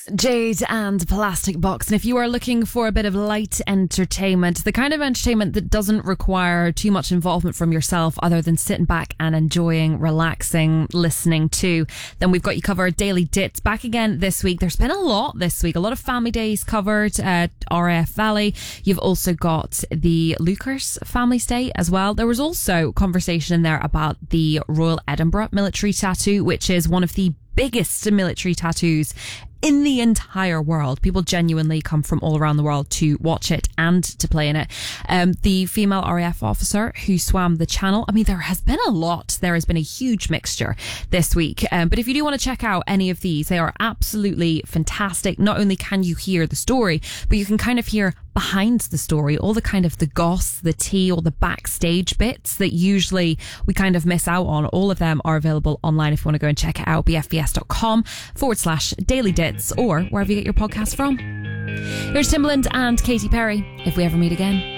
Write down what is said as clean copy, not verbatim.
Jade and Plastic Box. And if you are looking for a bit of light entertainment, the kind of entertainment that doesn't require too much involvement from yourself other than sitting back and enjoying, relaxing, listening to, then we've got you covered. Daily Dits back again this week. There's been a lot this week. A lot of family days covered at RAF Valley. You've also got the Lucas Family's Day as well. There was also conversation in there about the Royal Edinburgh military tattoo, which is one of the biggest military tattoos in the entire world. People genuinely come from all around the world to watch it and to play in it. The female RAF officer who swam the channel. I mean, there has been a lot. There has been a huge mixture this week. But if you do want to check out any of these, they are absolutely fantastic. Not only can you hear the story, but you can kind of hear behind the story, all the kind of the goss, the tea, all the backstage bits that usually we kind of miss out on. All of them are available online if you want to go and check it out. bfbs.com/Daily Dits or wherever you get your podcasts from. Here's Timbaland and Katy Perry, If We Ever Meet Again.